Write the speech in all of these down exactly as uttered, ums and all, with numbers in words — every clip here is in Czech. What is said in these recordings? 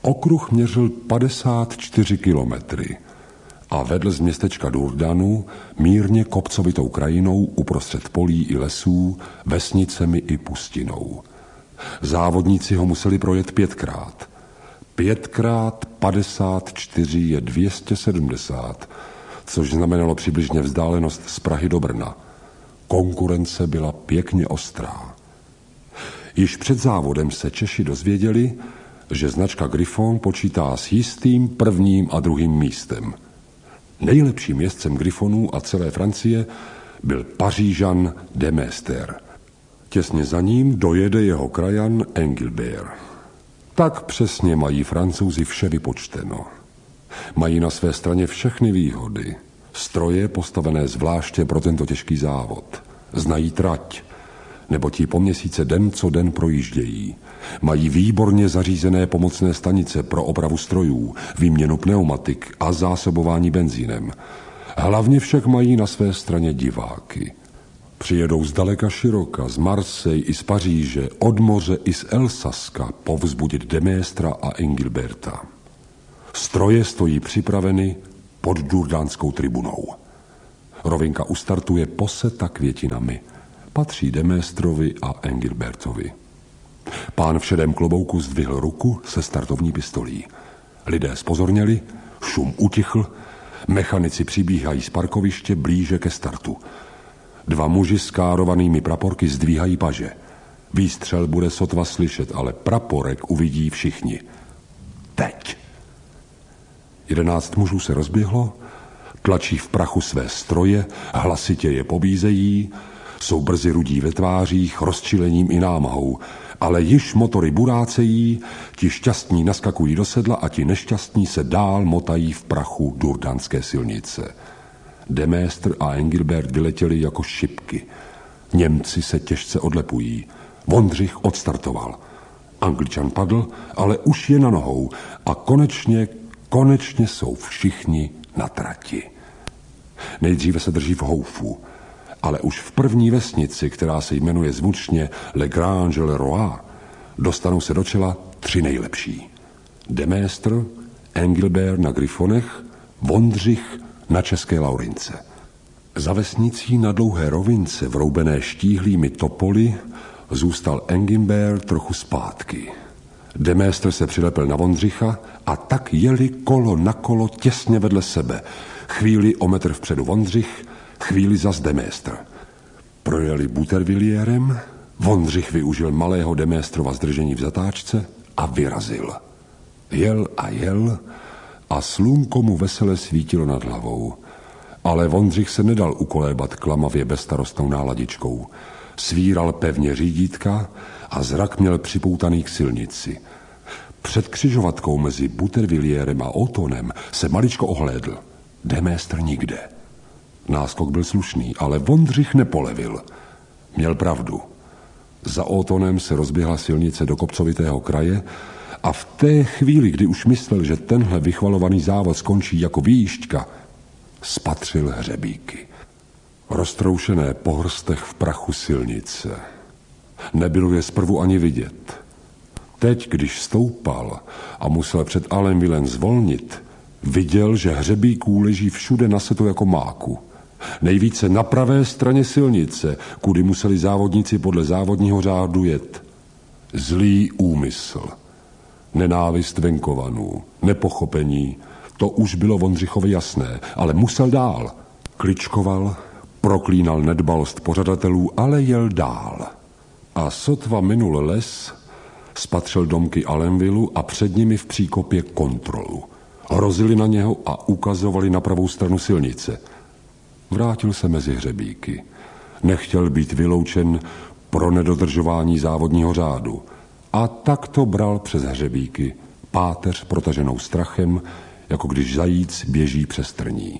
Okruh měřil padesát čtyři kilometry a vedl z městečka Durdanu mírně kopcovitou krajinou uprostřed polí i lesů, vesnicemi i pustinou. Závodníci ho museli projet pětkrát. Pětkrát padesát čtyři je dvě stě sedmdesát, což znamenalo přibližně vzdálenost z Prahy do Brna. Konkurence byla pěkně ostrá. Již před závodem se Češi dozvěděli, že značka Griffon počítá s jistým prvním a druhým místem. Nejlepším jezdcem Griffonů a celé Francie byl Pařížan De Maistre. Těsně za ním dojede jeho krajan Engelbert. Tak přesně mají Francouzi vše vypočteno. Mají na své straně všechny výhody. Stroje postavené zvláště pro tento těžký závod. Znají trať, nebo ti po měsíce den co den projíždějí. Mají výborně zařízené pomocné stanice pro opravu strojů, výměnu pneumatik a zásobování benzínem. Hlavně však mají na své straně diváky. Přijedou zdaleka široka, z Marseille i z Paříže, od moře i z Elsaska povzbudit De Maistra a Engelberta. Stroje stojí připraveny pod Durdanskou tribunou. Rovinka ustartuje poseta květinami. Patří De Maistrovi a Engelbertovi. Pán v šedém klobouku zdvihl ruku se startovní pistolí. Lidé zpozorněli, šum utichl, mechanici přibíhají z parkoviště blíže ke startu. Dva muži s károvanými praporky zdvíhají paže. Výstřel bude sotva slyšet, ale praporek uvidí všichni. Teď. Jedenáct mužů se rozběhlo, tlačí v prachu své stroje, hlasitě je pobízejí, jsou brzy rudí ve tvářích, rozčilením i námahou, ale již motory burácejí, ti šťastní naskakují do sedla a ti nešťastní se dál motají v prachu durdanské silnice. De Maistre a Engelbert vyletěli jako šipky. Němci se těžce odlepují. Vondřich odstartoval. Angličan padl, ale už je na nohou a konečně, konečně jsou všichni na trati. Nejdříve se drží v houfu, ale už v první vesnici, která se jmenuje zvučně Le Grand-Gel-Roi, dostanou se do čela tři nejlepší. De Maistre, Engelbert na Griffonech, Vondřich na České Laurince. Za vesnicí na dlouhé rovince, vroubené štíhlými topoly, zůstal Engelbert trochu zpátky. De Maistre se přilepil na Vondřicha a tak jeli kolo na kolo těsně vedle sebe. Chvíli o metr vpředu Vondřich, chvíli zas De Maistre. Projeli Buttervillierem, Vondřich využil malého De Maistrova zdržení v zatáčce a vyrazil. Jel a jel a slunko mu vesele svítilo nad hlavou. Ale Vondřich se nedal ukolébat klamavě bezstarostnou náladičkou. Svíral pevně řídítka a zrak měl připoutaný k silnici. Před křižovatkou mezi Buttervillierem a Otonem se maličko ohlédl. De Maistre nikde. Náskok byl slušný, ale Vondřich nepolevil. Měl pravdu. Za Otonem se rozběhla silnice do kopcovitého kraje a v té chvíli, kdy už myslel, že tenhle vychvalovaný závod skončí jako výjížďka, spatřil hřebíky. Roztroušené po hrstech v prachu silnice. Nebylo je zprvu ani vidět. Teď, když stoupal a musel před Allenvillem zvolnit, viděl, že hřebíků leží všude na setu jako máku. Nejvíce na pravé straně silnice, kudy museli závodníci podle závodního řádu jet. Zlý úmysl, nenávist venkovanů, nepochopení, to už bylo Vondřichovi jasné, ale musel dál. Kličkoval, proklínal nedbalost pořadatelů, ale jel dál. A sotva minul les, spatřil domky Allenvillu a před nimi v příkopě kontrolu. Hrozili na něho a ukazovali na pravou stranu silnice. Vrátil se mezi hřebíky. Nechtěl být vyloučen pro nedodržování závodního řádu. A tak to bral přes hřebíky, páteř protaženou strachem, jako když zajíc běží přes trní.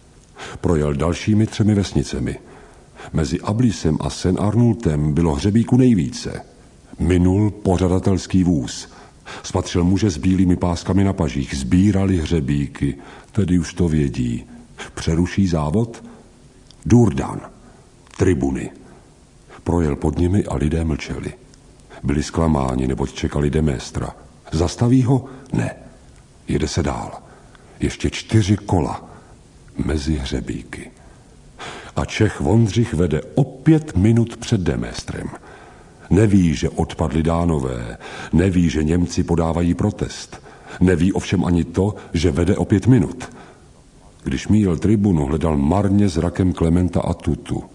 Projel dalšími třemi vesnicemi. Mezi Ablisem a Saint-Arnoultem bylo hřebíku nejvíce. Minul pořadatelský vůz. Spatřil muže s bílými páskami na pažích. Sbírali hřebíky, tedy už to vědí. Přeruší závod? Durdan. Tribuny. Projel pod nimi a lidé mlčeli. Byli zklamáni, neboť čekali De Maistra. Zastaví ho? Ne. Jede se dál. Ještě čtyři kola mezi hřebíky. A Čech Vondřich vede o pět minut před Deméstrem. Neví, že odpadli Dánové, neví, že Němci podávají protest. Neví ovšem ani to, že vede o pět minut. Když míjel tribunu, hledal marně zrakem Klementa a Tutu.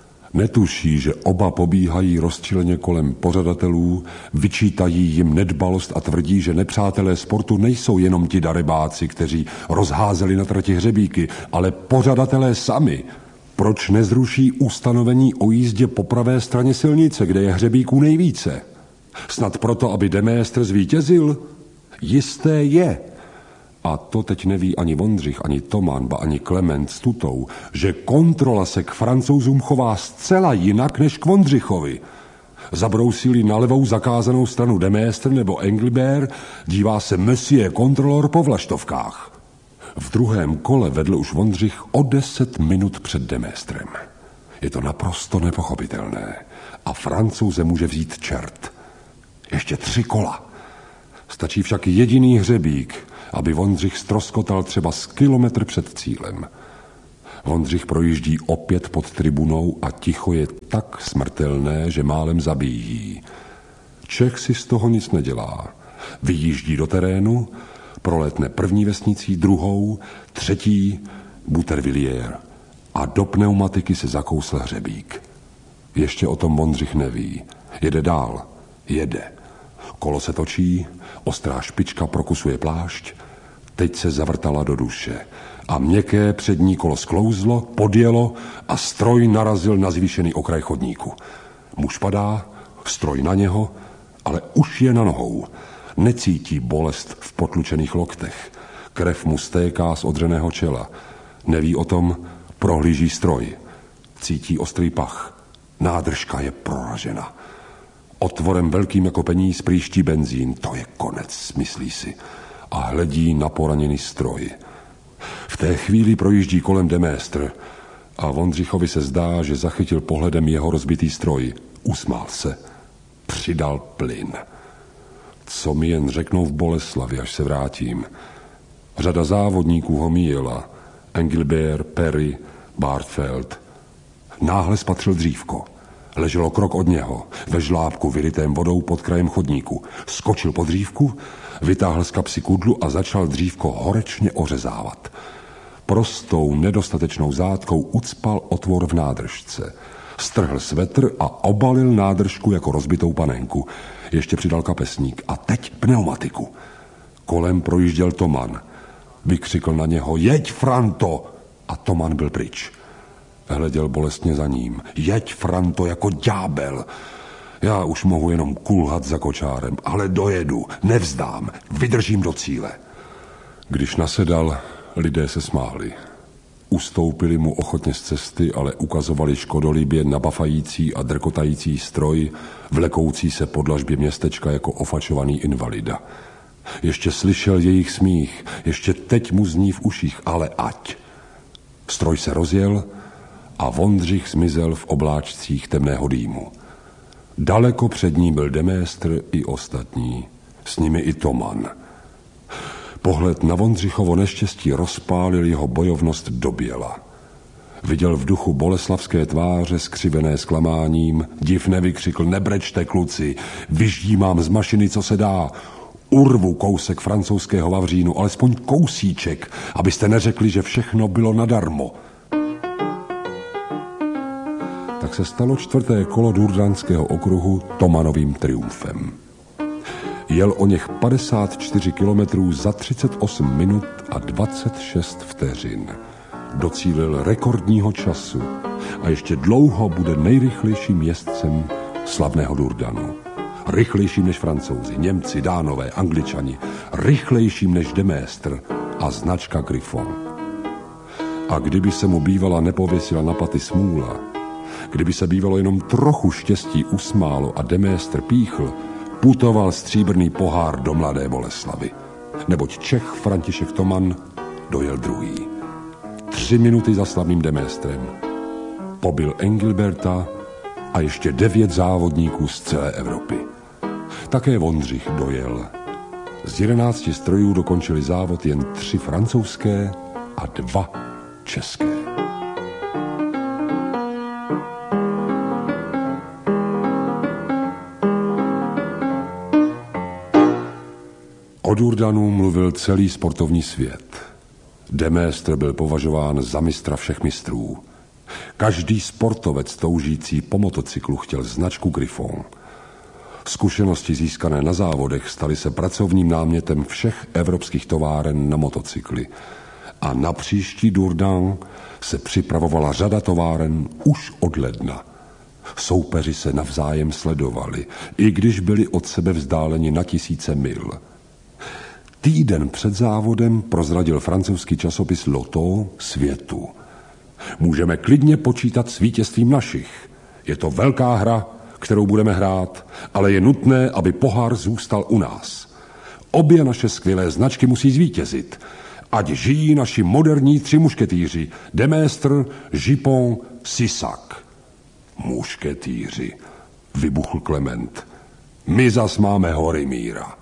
Netuší, že oba pobíhají rozčileně kolem pořadatelů, vyčítají jim nedbalost a tvrdí, že nepřátelé sportu nejsou jenom ti darebáci, kteří rozházeli na trati hřebíky, ale pořadatelé sami. Proč nezruší ustanovení o jízdě po pravé straně silnice, kde je hřebíků nejvíce? Snad proto, aby Deméstr zvítězil? Jisté je. A to teď neví ani Vondřich, ani Toman, ba ani Klement s Tutou, že kontrola se k Francouzům chová zcela jinak než k Vondřichovi. Zabrousili na levou zakázanou stranu Deméstr nebo Engelbert, dívá se monsieur kontrolor po vlaštovkách. V druhém kole vedl už Vondřich o deset minut před Deméstrem. Je to naprosto nepochopitelné. A Francouze může vzít čert. Ještě tři kola. Stačí však jediný hřebík, aby Vondřich ztroskotal třeba z kilometr před cílem. Vondřich projíždí opět pod tribunou a ticho je tak smrtelné, že málem zabíjí. Čech si z toho nic nedělá. Vyjíždí do terénu, prolétne první vesnicí, druhou, třetí, Buttervilliers a do pneumatiky se zakousl hřebík. Ještě o tom Vondřich neví. Jede dál. Jede. Kolo se točí, ostrá špička prokusuje plášť, teď se zavrtala do duše a měkké přední kolo sklouzlo, podjelo a stroj narazil na zvýšený okraj chodníku. Muž padá, stroj na něho, ale už je na nohou. Necítí bolest v potlučených loktech. Krev mu stéká z odřeného čela. Neví o tom, prohlíží stroj. Cítí ostrý pach. Nádržka je proražena. Otvorem velkým jako peníz prýští benzín. To je konec, myslí si. A hledí na poraněný stroj. V té chvíli projíždí kolem Deméstr a Vondřichovi se zdá, že zachytil pohledem jeho rozbitý stroj. Usmál se. Přidal plyn. Co mi jen řeknou v Boleslavi, až se vrátím. Řada závodníků ho míjela. Engelbert, Perry, Bartfeld. Náhle spatřil dřívko. Leželo krok od něho, ve žlábku vyrytém vodou pod krajem chodníku. Skočil po dřívku, vytáhl z kapsy kudlu a začal dřívko horečně ořezávat. Prostou, nedostatečnou zátkou ucpal otvor v nádržce. Strhl svetr a obalil nádržku jako rozbitou panenku. Ještě přidal kapesník a teď pneumatiku. Kolem projížděl Toman. Vykřikl na něho: jeď, Franto! A Toman byl pryč. Hleděl bolestně za ním. Jeď, Franto, jako ďábel. Já už mohu jenom kulhat za kočárem, ale dojedu, nevzdám, vydržím do cíle. Když nasedal, lidé se smáli. Ustoupili mu ochotně z cesty, ale ukazovali škodolibě nabafající a drkotající stroj, vlekoucí se po dlažbě městečka jako ofačovaný invalida. Ještě slyšel jejich smích, ještě teď mu zní v uších, ale ať. Stroj se rozjel a Vondřich zmizel v obláčcích temného dýmu. Daleko před ním byl Deméstr i ostatní, s nimi i Toman. Pohled na Vondřichovo neštěstí rozpálil jeho bojovnost do běla. Viděl v duchu boleslavské tváře skřivené zklamáním, div nevykřikl: nebrečte, kluci, vyždímám z mašiny, co se dá. Urvu kousek francouzského vavřínu, alespoň kousíček, abyste neřekli, že všechno bylo nadarmo. Tak se stalo čtvrté kolo Durdánského okruhu Tomanovým triumfem. Jel o něch padesát čtyři kilometrů za třicet osm minut a dvacet šest vteřin. Docílil rekordního času a ještě dlouho bude nejrychlejším jezdcem slavného Durdanu. Rychlejším než Francouzi, Němci, Dánové, Angličani, rychlejším než Deméstr a značka Griffon. A kdyby se mu bývala nepověsila na paty smůla, kdyby se bývalo jenom trochu štěstí usmálo a Deméstr píchl, putoval stříbrný pohár do Mladé Boleslavy. Neboť Čech František Toman dojel druhý. Tři minuty za slavným Deméstrem. Pobil Engelberta a ještě devět závodníků z celé Evropy. Také Vondřich dojel. Z jedenácti strojů dokončili závod jen tři francouzské a dva české. O Jourdanu mluvil celý sportovní svět. De Maistre byl považován za mistra všech mistrů. Každý sportovec toužící po motocyklu chtěl značku Griffon. Zkušenosti získané na závodech staly se pracovním námětem všech evropských továren na motocykly. A na příští Jourdan se připravovala řada továren už od ledna. Soupeři se navzájem sledovali, i když byli od sebe vzdáleni na tisíce mil. Týden před závodem prozradil francouzský časopis Lotto světu. Můžeme klidně počítat s vítězstvím našich. Je to velká hra, kterou budeme hrát, ale je nutné, aby pohár zůstal u nás. Obě naše skvělé značky musí zvítězit. Ať žijí naši moderní tři mušketýři, De Maistre, Gippon, Sisac. Mušketýři, vybuchl Klement. My zas máme Horymíra.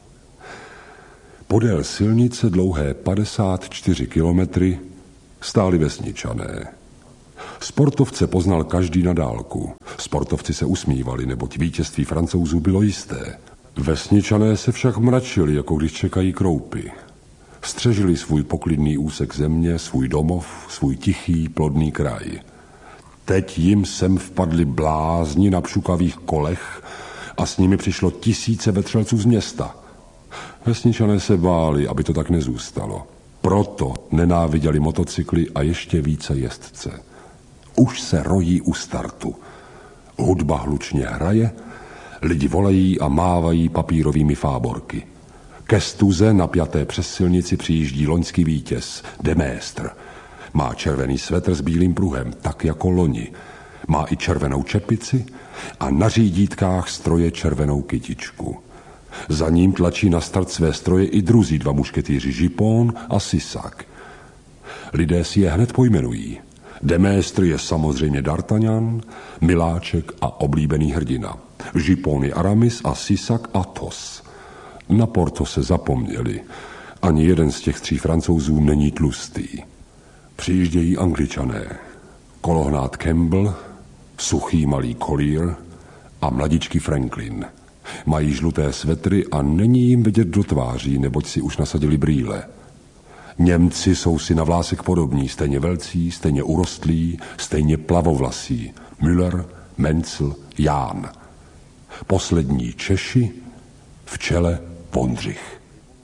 Podél silnice dlouhé padesát čtyři kilometry stáli vesničané. Sportovce poznal každý na dálku. Sportovci se usmívali, neboť vítězství Francouzů bylo jisté. Vesničané se však mračili, jako když čekají kroupy. Střežili svůj poklidný úsek země, svůj domov, svůj tichý, plodný kraj. Teď jim sem vpadli blázni na pšukavých kolech a s nimi přišlo tisíce vetřelců z města. Vesničané se báli, aby to tak nezůstalo. Proto nenáviděli motocykly a ještě více jezdce. Už se rojí u startu. Hudba hlučně hraje, lidi volají a mávají papírovými fáborky. Ke stuze napjaté přes silnici přijíždí loňský vítěz, De Maistre. Má červený svetr s bílým pruhem, tak jako loni. Má i červenou čepici a na řídítkách stroje červenou kytičku. Za ním tlačí na start své stroje i druzí dva mušketýři Gippon a Sisac. Lidé si je hned pojmenují. De Maistre je samozřejmě D'Artagnan, miláček a oblíbený hrdina. Gippon je Aramis a Sisac Athos. Na Porthose zapomněli. Ani jeden z těch tří Francouzů není tlustý. Přijíždějí Angličané. Kolohnát Campbell, suchý malý Collier a mladičký Franklin. Mají žluté svetry a není jim vidět do tváří, neboť si už nasadili brýle. Němci jsou si na vlásek podobní, stejně velcí, stejně urostlí, stejně plavovlasí. Müller, Menzel, Jahn. Poslední Češi, v čele Vondřich.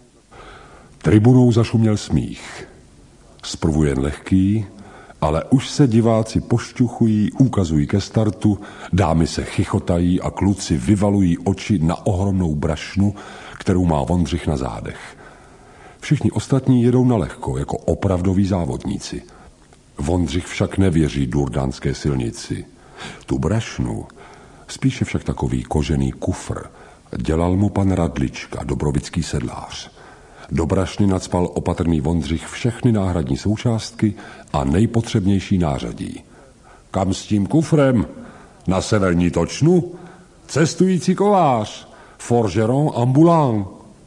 Tribunou zašuměl smích. Zprvu jen lehký, ale už se diváci pošťuchují, ukazují ke startu, dámy se chichotají a kluci vyvalují oči na ohromnou brašnu, kterou má Vondřich na zádech. Všichni ostatní jedou na lehko, jako opravdoví závodníci. Vondřich však nevěří jourdánské silnici. Tu brašnu, spíše však takový kožený kufr, dělal mu pan Radlička, dobrovický sedlář. Do brašny nacpal opatrný Vondřich všechny náhradní součástky a nejpotřebnější nářadí. Kam s tím kufrem? Na severní točnu? Cestující kovář, forgeron ambulant.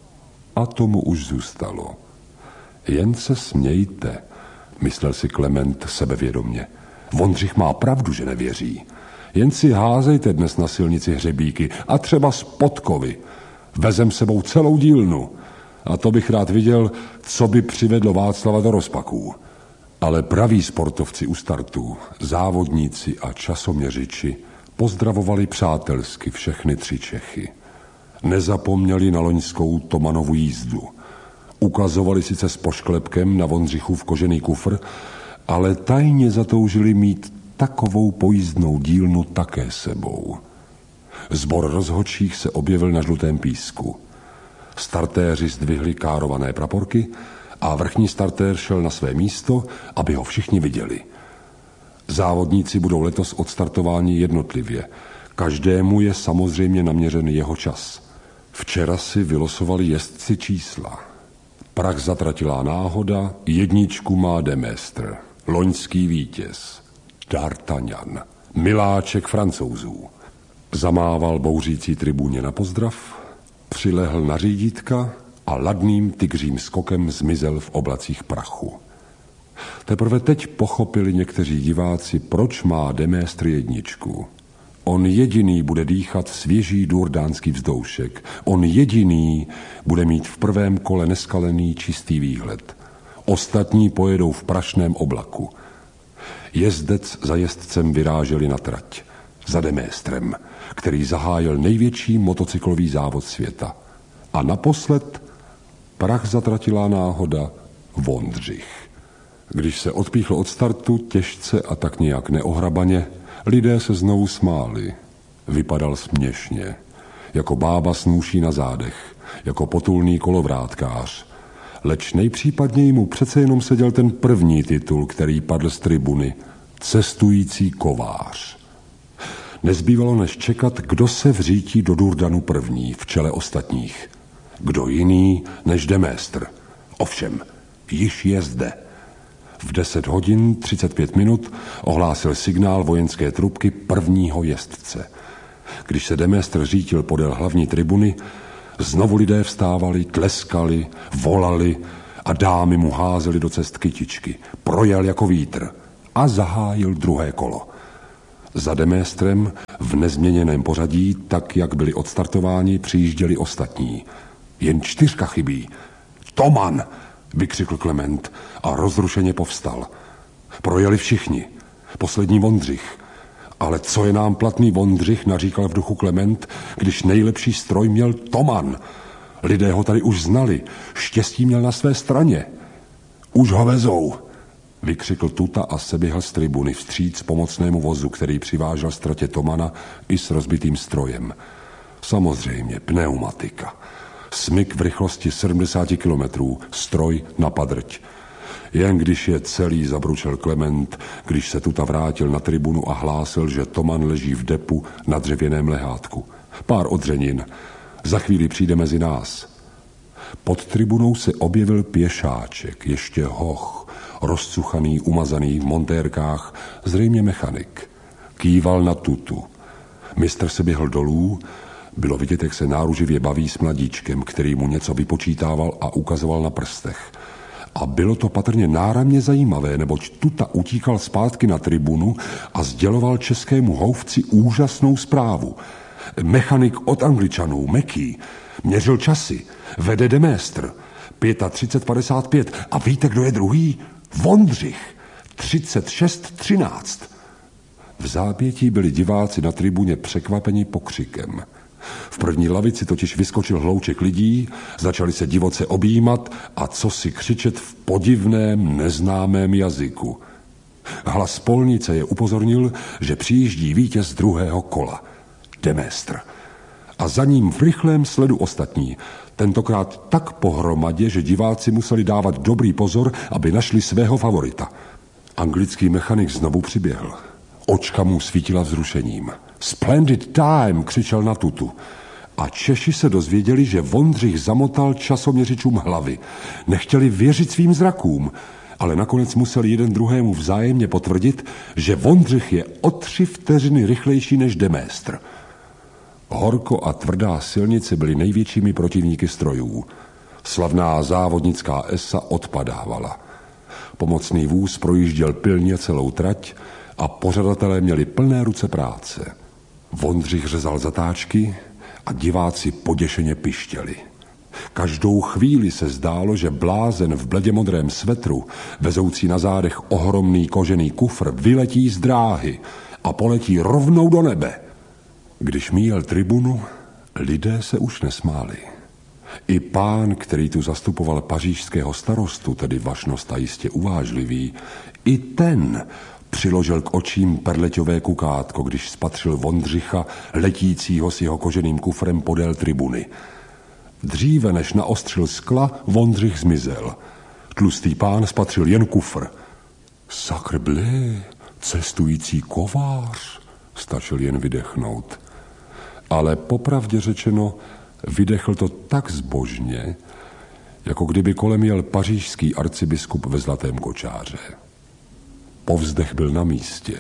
A tomu už zůstalo. Jen se smějte, myslel si Klement sebevědomně. Vondřich má pravdu, že nevěří. Jen si házejte dnes na silnici hřebíky a třeba z podkovy. Vezem sebou celou dílnu. A to bych rád viděl, co by přivedlo Václava do rozpaků. Ale praví sportovci u startu, závodníci a časoměřiči pozdravovali přátelsky všechny tři Čechy. Nezapomněli na loňskou Tomanovu jízdu. Ukazovali sice s pošklepkem na Vondřichův kožený kufr, ale tajně zatoužili mít takovou pojízdnou dílnu také sebou. Sbor rozhodčích se objevil na žlutém písku. Startéři zdvihli kárované praporky a vrchní startér šel na své místo, aby ho všichni viděli. Závodníci budou letos odstartováni jednotlivě. Každému je samozřejmě naměřen jeho čas. Včera si vylosovali jezdci čísla. Prach zatratilá náhoda, jedničku má De Maistre, loňský vítěz, D'Artagnan, miláček Francouzů. Zamával bouřící tribuně na pozdrav, přilehl na řídítka a a ladným tygřím skokem zmizel v oblacích prachu. Teprve teď pochopili někteří diváci, proč má Demestr jedničku. On jediný bude dýchat svěží durdánský vzdoušek. On jediný bude mít v prvém kole neskalený čistý výhled. Ostatní pojedou v prašném oblaku. Jezdec za jezdcem vyráželi na trať. Za Demestrem, který zahájil největší motocyklový závod světa. A naposled prach zatratilá náhoda Vondřich. Když se odpíchl od startu těžce a tak nějak neohrabaně, lidé se znovu smáli. Vypadal směšně, jako bába s nůší na zádech, jako potulný kolovrátkář. Leč nejpřípadněji mu přece jenom seděl ten první titul, který padl z tribuny, cestující kovář. Nezbývalo než čekat, kdo se vřítí do Durdanu první v čele ostatních. Kdo jiný než Demestr. Ovšem, již je zde. V deset hodin třicet pět minut ohlásil signál vojenské trubky prvního jezdce. Když se Demestr řítil podél hlavní tribuny, znovu lidé vstávali, tleskali, volali a dámy mu házeli do cest kytičky. Projel jako vítr a zahájil druhé kolo. Za Demestrem v nezměněném pořadí, tak jak byli odstartováni, přijížděli ostatní. Jen čtyřka chybí. Toman! Vykřikl Klement a rozrušeně povstal. Projeli všichni. Poslední Vondřich. Ale co je nám platný Vondřich, naříkal v duchu Klement, když nejlepší stroj měl Toman. Lidé ho tady už znali. Štěstí měl na své straně. Už ho vezou, vykřikl Tuta a seběhl z tribuny vstříc pomocnému vozu, který přivážel ztratě Tomana i s rozbitým strojem. Samozřejmě pneumatika. Smyk v rychlosti sedmdesát kilometrů, stroj na padrť. Jen když je celý, zabručel Klement, když se Tuta vrátil na tribunu a hlásil, že Toman leží v depu na dřevěném lehátku. Pár odřenin. Za chvíli přijde mezi nás. Pod tribunou se objevil pěšáček, ještě hoch, rozcuchaný, umazaný v montérkách, zřejmě mechanik. Kýval na Tutu. Mistr se běhl dolů. Bylo vidět, jak se náruživě baví s mladíčkem, který mu něco vypočítával a ukazoval na prstech. A bylo to patrně náramně zajímavé, neboť Tuta utíkal zpátky na tribunu a sděloval českému houfci úžasnou zprávu. Mechanik od Angličanů, Meký, měřil časy, vede Demestr, třicet pět padesát pět. A víte, kdo je druhý? Vondřich, třicet šest třináct. V zápětí byli diváci na tribuně překvapeni pokřikem. V první lavici totiž vyskočil hlouček lidí, začali se divoce objímat a cosi křičet v podivném, neznámém jazyku. Hlas polnice je upozornil, že přijíždí vítěz druhého kola, Demestr. A za ním v rychlém sledu ostatní, tentokrát tak pohromadě, že diváci museli dávat dobrý pozor, aby našli svého favorita. Anglický mechanik znovu přiběhl. Očka mu svítila vzrušením. Splendid time, křičel na Tutu. A Češi se dozvěděli, že Vondřich zamotal časoměřičům hlavy. Nechtěli věřit svým zrakům, ale nakonec museli jeden druhému vzájemně potvrdit, že Vondřich je o tři vteřiny rychlejší než Demestr. Horko a tvrdá silnice byly největšími protivníky strojů. Slavná závodnická esa odpadávala. Pomocný vůz projížděl pilně celou trať a pořadatelé měli plné ruce práce. Vondřich řezal zatáčky a diváci poděšeně pištěli. Každou chvíli se zdálo, že blázen v bledě modrém svetru, vezoucí na zádech ohromný kožený kufr, vyletí z dráhy a poletí rovnou do nebe. Když míjel tribunu, lidé se už nesmáli. I pán, který tu zastupoval pařížského starostu, tedy vašnost a jistě uvážlivý, i ten přiložil k očím perleťové kukátko, když spatřil Vondřicha, letícího s jeho koženým kufrem podél tribuny. Dříve než naostřil skla, Vondřich zmizel. Tlustý pán spatřil jen kufr. Sacre bleu, cestující kovář, stačil jen vydechnout. Ale popravdě řečeno, vydechl to tak zbožně, jako kdyby kolem jel pařížský arcibiskup ve zlatém kočáře. Povzdech byl na místě.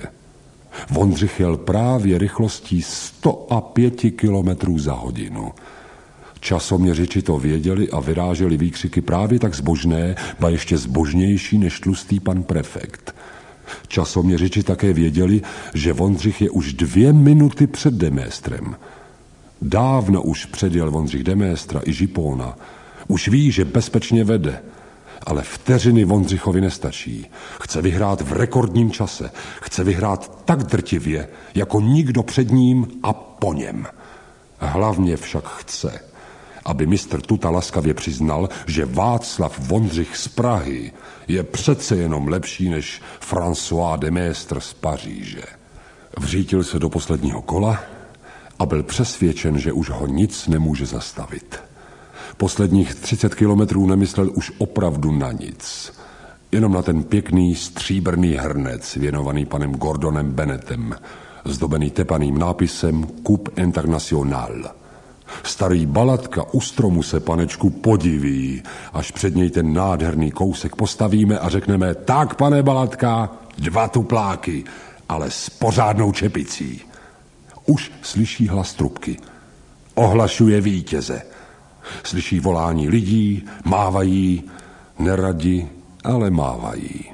Vondřich jel právě rychlostí sto pět kilometrů za hodinu. Časoměřiči to věděli a vyráželi výkřiky právě tak zbožné, ba ještě zbožnější než tlustý pan prefekt. Časoměřiči také věděli, že Vondřich je už dvě minuty před Deméstrem. Dávno už předjel Vondřich Deméstra i Žipona. Už ví, že bezpečně vede. Ale vteřiny Vondřichovi nestačí. Chce vyhrát v rekordním čase. Chce vyhrát tak drtivě, jako nikdo před ním a po něm. Hlavně však chce, aby mistr Tuta laskavě přiznal, že Václav Vondřich z Prahy je přece jenom lepší než François Deméstre z Paříže. Vřítil se do posledního kola a byl přesvědčen, že už ho nic nemůže zastavit. Posledních třicet kilometrů nemyslel už opravdu na nic. Jenom na ten pěkný stříbrný hrnec věnovaný panem Gordonem Bennettem, zdobený tepaným nápisem Coupe International. Starý Balatka u stromu se, panečku, podiví, až před něj ten nádherný kousek postavíme a řekneme: tak, pane Balatka, dva tupláky, ale s pořádnou čepicí. Už slyší hlas trubky. Ohlašuje vítěze. Slyší volání lidí, mávají, neradi, ale mávají.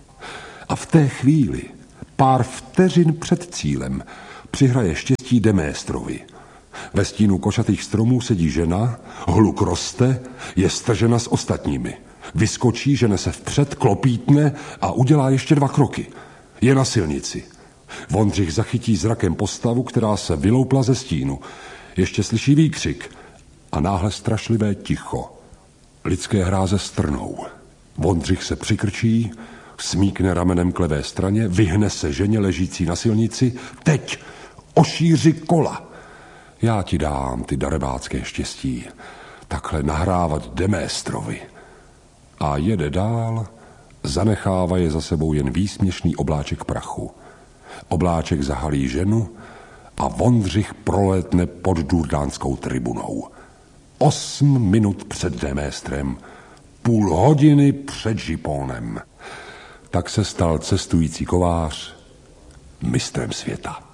A v té chvíli, pár vteřin před cílem, přihraje štěstí Deméstrovi. Ve stínu košatých stromů sedí žena, hluk roste, je stržena s ostatními. Vyskočí, žene se vpřed, klopítne a udělá ještě dva kroky. Je na silnici. Vondřich zachytí zrakem postavu, která se vyloupla ze stínu. Ještě slyší výkřik a náhle strašlivé ticho. Lidské hráze strnou. Vondřich se přikrčí, smíkne ramenem k levé straně, vyhne se ženě ležící na silnici. Teď ošíři kola. Já ti dám ty darebácké štěstí. Takhle nahrávat Deméstrovi. A jede dál, zanechává je za sebou jen výsměšný obláček prachu. Obláček zahalí ženu a Vondřich prolétne pod Durdánskou tribunou. Osm minut před Deméstrem, půl hodiny před Žiponem. Tak se stal cestující kovář mistrem světa.